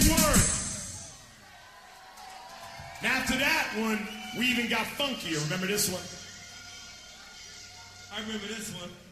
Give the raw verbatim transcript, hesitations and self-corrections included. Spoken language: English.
say word. Now after that one, we even got funkier. Remember this one? I remember this one.